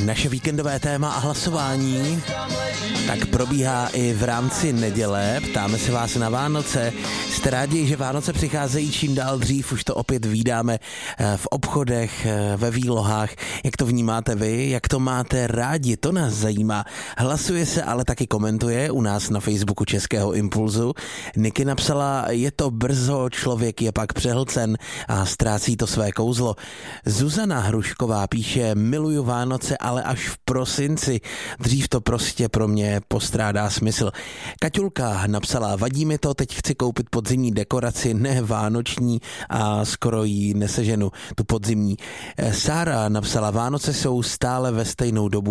Naše víkendové téma a hlasování tak probíhá i v rámci neděle. Ptáme se vás na Vánoce. Jste rádi, že Vánoce přicházejí čím dál dřív? Už to opět vídáme v obchodech, ve výlohách. Jak to vnímáte vy? Jak to máte rádi? To nás zajímá. Hlasuje se, ale taky komentuje u nás na Facebooku Českého impulzu. Niky napsala, je to brzo, člověk je pak přehlcen a ztrácí to své kouzlo. Zuzana Hrušková píše, miluju Vánoce, ale až v prosinci. Dřív to prostě pro mě postrádá smysl. Kaťulka napsala, vadí mi to, teď chci koupit podzimní dekoraci, ne vánoční a skoro ji neseženu, tu podzimní. Sára napsala, Vánoce jsou stále ve stejnou dobu